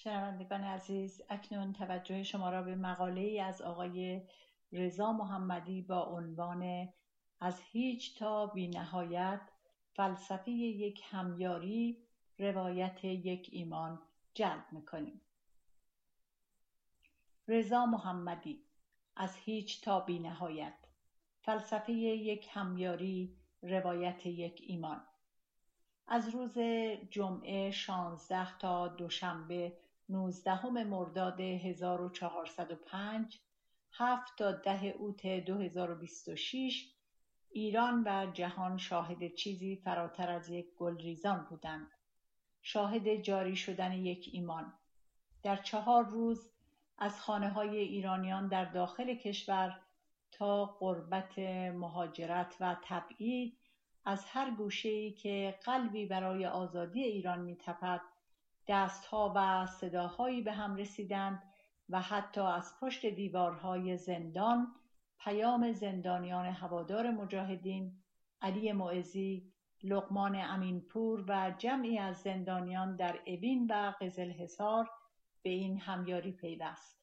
شنوندگان عزیز، اکنون توجه شما را به مقاله‌ای از آقای رضا محمدی با عنوان از هیچ تا بی نهایت، فلسفه یک همیاری، روایت یک ایمان جلب می‌کنیم. رضا محمدی، از هیچ تا بی نهایت، فلسفه یک همیاری، روایت یک ایمان. از روز جمعه 16 تا دوشنبه 19 مرداد 1405، 7 تا 10 اوت 2026، ایران و جهان شاهد چیزی فراتر از یک گلریزان بودند. شاهد جاری شدن یک ایمان. در 4 روز از خانه‌های ایرانیان در داخل کشور تا غربت، مهاجرت و تبعید، از هر گوشه‌ای که قلبی برای آزادی ایران می‌تپد، دست‌ها و صداهایی به هم رسیدند و حتی از پشت دیوارهای زندان پیام زندانیان هوادار مجاهدین، علی معزی، لقمان امینپور و جمعی از زندانیان در اوین و قزلحصار به این همیاری پیوست.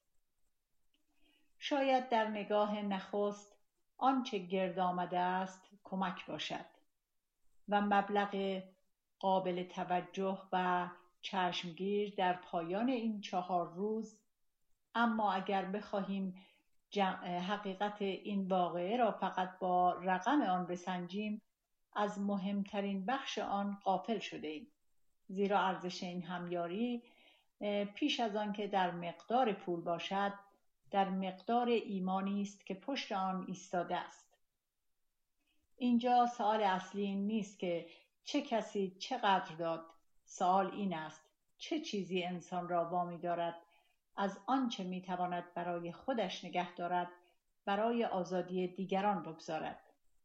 شاید در نگاه نخست آنچه گرد آمده است کمک باشد و مبلغ قابل توجه و چشمگیر در پایان این 4 روز. اما اگر بخواهیم حقیقت این واقعه را فقط با رقم آن بسنجیم، از مهمترین بخش آن غافل شده ایم. زیرا ارزش این همیاری پیش از آن که در مقدار پول باشد، در مقدار ایمانی است که پشت آن ایستاده است. اینجا سوال اصلی این نیست که چه کسی چقدر داد. سوال این است چه چیزی انسان را وامی دارد از آنچه میتواند برای خودش نگه دارد برای آزادی دیگران بگذارد.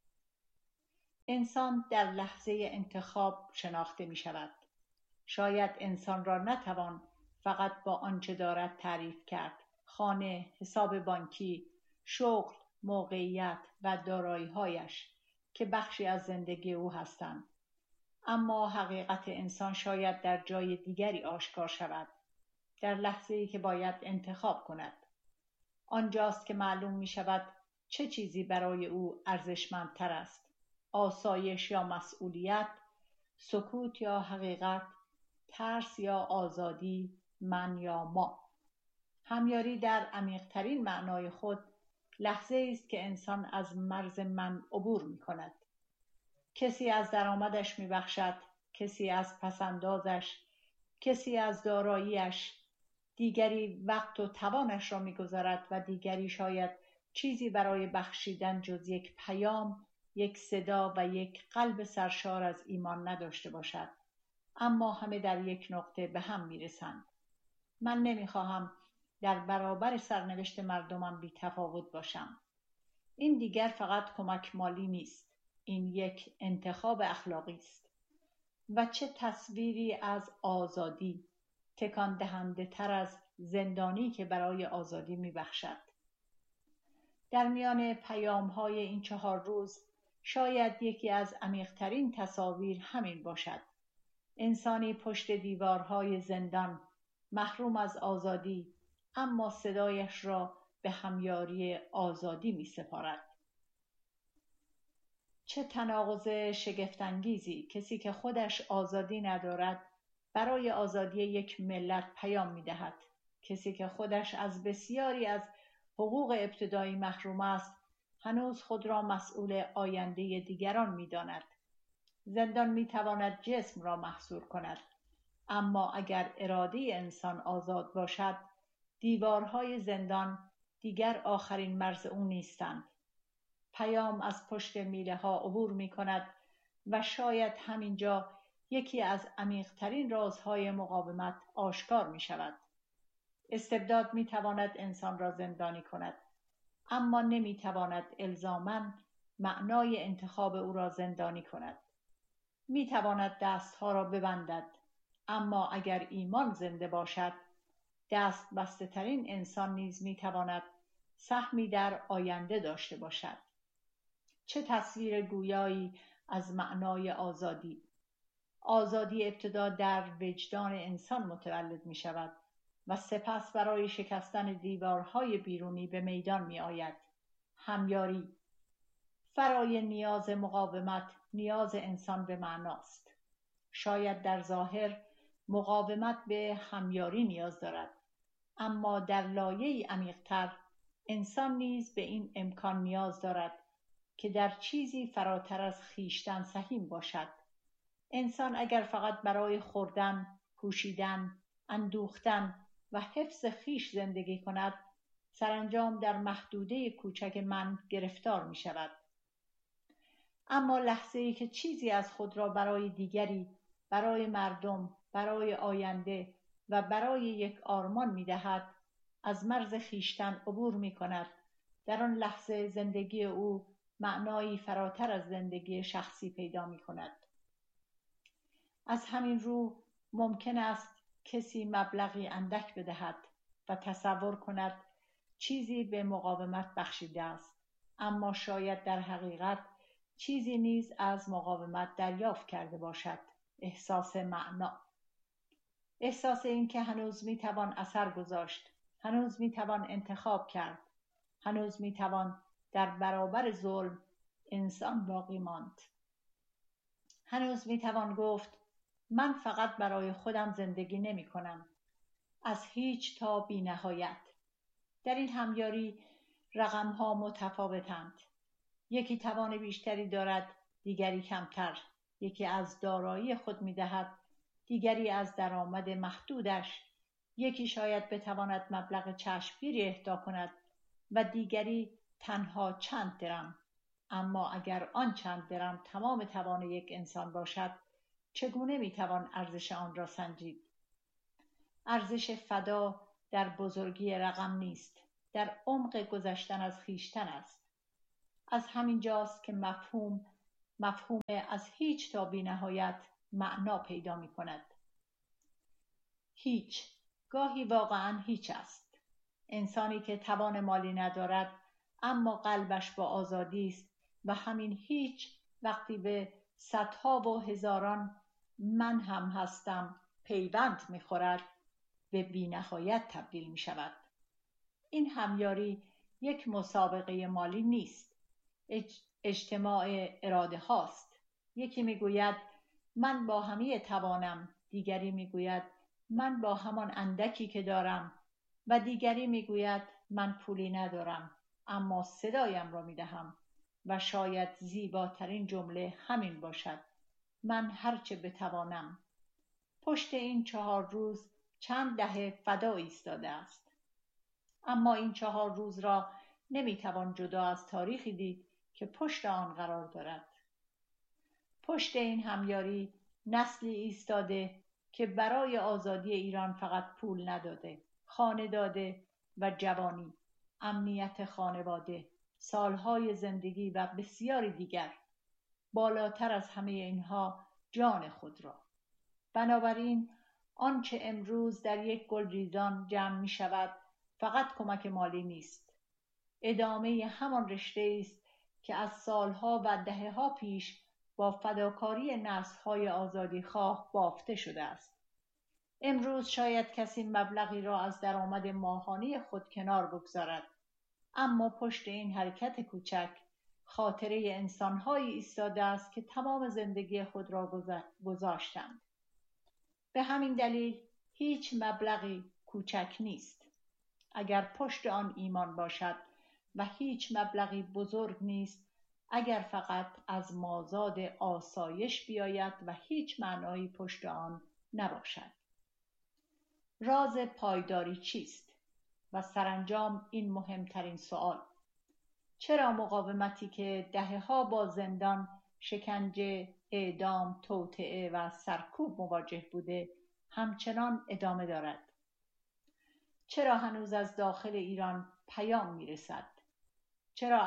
انسان در لحظه انتخاب شناخته می شود. شاید انسان را نتوان فقط با آنچه دارد تعریف کرد: خانه، حساب بانکی، شغل، موقعیت و دارایی‌هایش که بخشی از زندگی او هستند. اما حقیقت انسان شاید در جای دیگری آشکار شود، در لحظه‌ای که باید انتخاب کند. آنجاست که معلوم می شود چه چیزی برای او ارزشمندتر است: آسایش یا مسئولیت، سکوت یا حقیقت، ترس یا آزادی، من یا ما. همیاری در عمیق‌ترین معنای خود لحظه‌ای است که انسان از مرز من عبور می‌کند. کسی از درآمدش می‌بخشد، کسی از پس‌اندازش، کسی از دارایی‌اش، دیگری وقت و توانش را می‌گذارد و دیگری شاید چیزی برای بخشیدن جز یک پیام، یک صدا و یک قلب سرشار از ایمان نداشته باشد. اما همه در یک نقطه به هم می‌رسند. من نمی‌خواهم در برابر سرنوشت مردمم بی تفاوت باشم. این دیگر فقط کمک مالی نیست. این یک انتخاب اخلاقی است. و چه تصویری از آزادی، تکان دهنده تر از زندانی که برای آزادی می‌بخشد. در میان پیام‌های این 4 روز شاید یکی از عمیق‌ترین تصاویر همین باشد: انسانی پشت دیوارهای زندان، محروم از آزادی، اما صدایش را به همیاری آزادی می سپارد. چه تناقض شگفت‌انگیزی! کسی که خودش آزادی ندارد برای آزادی یک ملت پیام می دهد. کسی که خودش از بسیاری از حقوق ابتدایی محروم است هنوز خود را مسئول آینده دیگران می داند. زندان می تواند جسم را محصور کند، اما اگر اراده انسان آزاد باشد، دیوارهای زندان دیگر آخرین مرز او نیستند. پیام از پشت میله ها عبور می کند و شاید همینجا یکی از عمیق‌ترین رازهای مقاومت آشکار می شود. استبداد می تواند انسان را زندانی کند، اما نمی تواند الزاماً معنای انتخاب او را زندانی کند. می تواند دستها را ببندد، اما اگر ایمان زنده باشد، دست بسته ترین انسان نیز می تواند سهمی در آینده داشته باشد. چه تصویر گویایی از معنای آزادی! آزادی ابتدا در وجدان انسان متولد می شود و سپس برای شکستن دیوارهای بیرونی به میدان می آید. همیاری. فرای نیاز مقاومت نیاز انسان به معناست. شاید در ظاهر مقاومت به همیاری نیاز دارد، اما در لایه‌ای عمیق‌تر انسان نیز به این امکان نیاز دارد که در چیزی فراتر از خویشتن سهیم باشد. انسان اگر فقط برای خوردن، پوشیدن، اندوختن و حفظ خویش زندگی کند، سرانجام در محدوده کوچک من گرفتار می شود. اما لحظه‌ای که چیزی از خود را برای دیگری، برای مردم، برای آینده و برای یک آرمان می دهد، از مرز خویشتن عبور می کند. در آن لحظه زندگی او معنایی فراتر از زندگی شخصی پیدا می کند. از همین رو ممکن است کسی مبلغی اندک بدهد و تصور کند چیزی به مقاومت بخشیده است، اما شاید در حقیقت چیزی نیز از مقاومت دریافت کرده باشد. احساس معنا. احساس این که هنوز میتوان اثر گذاشت، هنوز میتوان انتخاب کرد، هنوز میتوان در برابر ظلم انسان باقی ماند. هنوز میتوان گفت من فقط برای خودم زندگی نمی کنم، از هیچ تا بی نهایت. در این همیاری رقم‌ها متفاوتند. یکی توان بیشتری دارد، دیگری کمتر. یکی از دارایی خود می‌دهد، دیگری از درآمد محدودش. یکی شاید بتواند مبلغ چشمگیری اهدا کند و دیگری تنها چند درم. اما اگر آن چند درم تمام توان یک انسان باشد، چگونه میتوان ارزش آن را سنجید؟ ارزش فدا در بزرگی رقم نیست، در عمق گذشتن از خویشتن است. از همین جاست که مفهوم از هیچ تا بی نهایت معنا پیدا می کند. هیچ، گاهی واقعاً هیچ است. انسانی که توان مالی ندارد اما قلبش با آزادی است و همین هیچ وقتی به صدها و هزاران من هم هستم پیوند می‌خورد، به بی نهایت تبدیل می شود. این همیاری یک مسابقه مالی نیست، اجتماع اراده هاست. یکی میگوید من با همه توانم، دیگری میگوید من با همان اندکی که دارم و دیگری میگوید من پولی ندارم اما صدایم را میدهم و شاید زیباترین جمله همین باشد: من هرچه بتوانم. پشت این 4 روز چند دهه فدا ایستاده است، اما این 4 روز را نمیتوان جدا از تاریخی دید که پشت آن قرار دارد. پشت این همیاری نسلی ایستاده که برای آزادی ایران فقط پول نداده، خانه داده و جوانی، امنیت خانواده، سالهای زندگی و بسیاری دیگر. بالاتر از همه اینها جان خود را. بنابراین آنچه امروز در یک گلریزان جمع می شود فقط کمک مالی نیست. ادامه همان رشته است که از سالها و دهه‌ها پیش با فداکاری نسل‌های آزادیخواه بافته شده است. امروز شاید کسی مبلغی را از درآمد ماهانه خود کنار بگذارد، اما پشت این حرکت کوچک خاطره انسان‌هایی ایستاده است که تمام زندگی خود را گذاشتند. به همین دلیل هیچ مبلغی کوچک نیست اگر پشت آن ایمان باشد و هیچ مبلغی بزرگ نیست اگر فقط از مازاد آسایش بیاید و هیچ معنایی پشت آن نباشد. راز پایداری چیست؟ و سرانجام این مهمترین سوال: چرا مقاومتی که دهه‌ها با زندان، شکنجه، اعدام، توطئه و سرکوب مواجه بوده همچنان ادامه دارد؟ چرا هنوز از داخل ایران پیام میرسد؟ چرا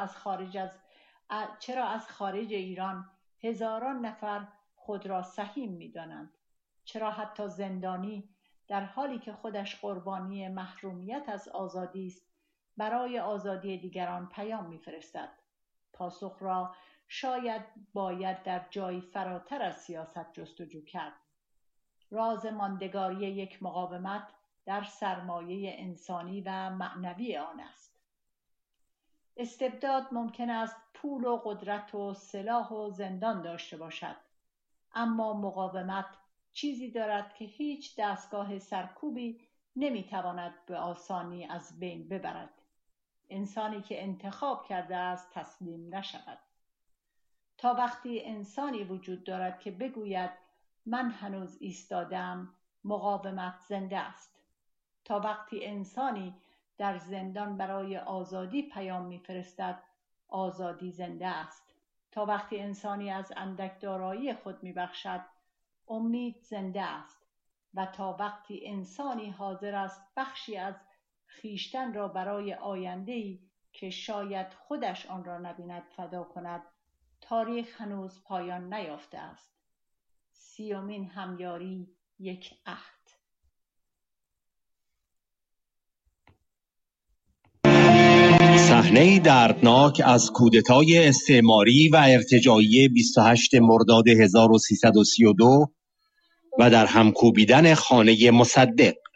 از خارج ایران هزاران نفر خود را سهیم می‌دانند؟ چرا حتی زندانی در حالی که خودش قربانی محرومیت از آزادی است برای آزادی دیگران پیام می‌فرستد؟ پاسخ را شاید باید در جایی فراتر از سیاست جستجو کرد. راز ماندگاری یک مقاومت در سرمایه انسانی و معنوی آن است. استبداد ممکن است پول و قدرت و سلاح و زندان داشته باشد، اما مقاومت چیزی دارد که هیچ دستگاه سرکوبی نمیتواند به آسانی از بین ببرد. انسانی که انتخاب کرده است تسلیم نشود. تا وقتی انسانی وجود دارد که بگوید من هنوز ایستادم، مقاومت زنده است. تا وقتی انسانی در زندان برای آزادی پیام میفرستد، آزادی زنده است. تا وقتی انسانی از اندک دارایی خود میبخشد، امید زنده است. و تا وقتی انسانی حاضر است بخشی از خویشتن را برای آینده‌ای که شاید خودش آن را نبیند فدا کند، تاریخ هنوز پایان نیافته است. 30مین همیاری، یک عهد. صحنه دردناک از کودتای استعماری و ارتجاعی 28 مرداد 1332 و در هم کوبیدن خانه مصدق.